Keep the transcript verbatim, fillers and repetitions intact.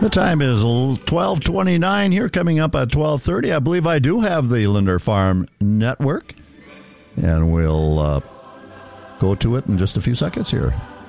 The time is twelve twenty-nine here, coming up at twelve thirty. I believe I do have the Linder Farm Network, and we'll uh, go to it in just a few seconds here.